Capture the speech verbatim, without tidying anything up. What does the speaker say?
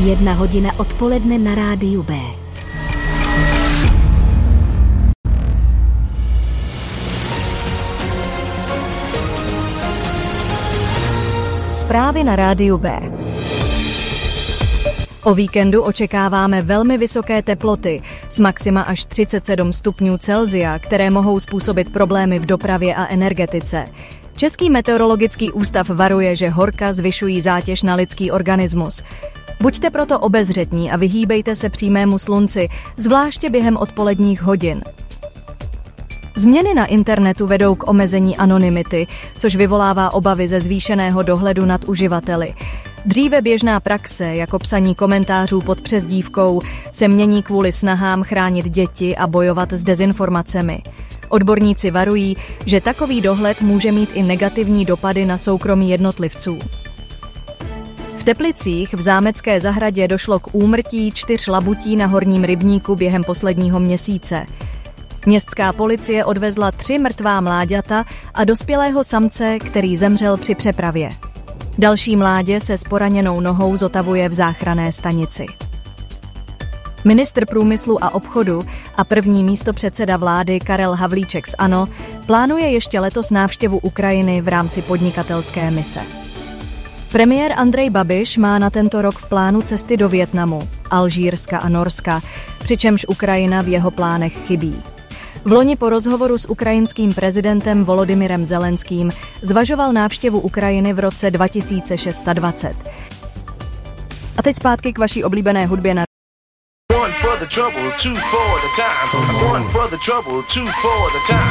Jedna hodina odpoledne na rádiu B. Zprávy na rádiu B. O víkendu očekáváme velmi vysoké teploty, z maxima až třicet sedm stupňů Celsia, které mohou způsobit problémy v dopravě a energetice. Český meteorologický ústav varuje, že horka zvyšují zátěž na lidský organismus. Buďte proto obezřetní a vyhýbejte se přímému slunci, zvláště během odpoledních hodin. Změny na internetu vedou k omezení anonymity, což vyvolává obavy ze zvýšeného dohledu nad uživateli. Dříve běžná praxe, jako psaní komentářů pod přezdívkou, se mění kvůli snahám chránit děti a bojovat s dezinformacemi. Odborníci varují, že takový dohled může mít i negativní dopady na soukromí jednotlivců. V Teplicích v zámecké zahradě došlo k úmrtí čtyř labutí na horním rybníku během posledního měsíce. Městská policie odvezla tři mrtvá mláďata a dospělého samce, který zemřel při přepravě. Další mládě se s poraněnou nohou zotavuje v záchranné stanici. Ministr průmyslu a obchodu a první místopředseda vlády Karel Havlíček z ANO plánuje ještě letos návštěvu Ukrajiny v rámci podnikatelské mise. Premiér Andrej Babiš má na tento rok v plánu cesty do Vietnamu, Alžírska a Norska, přičemž Ukrajina v jeho plánech chybí. Vloni po rozhovoru s ukrajinským prezidentem Volodymyrem Zelenským zvažoval návštěvu Ukrajiny v roce dva tisíce dvacet šest. A teď zpátky k vaší oblíbené hudbě na One for the trouble, two for the time. I'm one for the trouble, two for the time.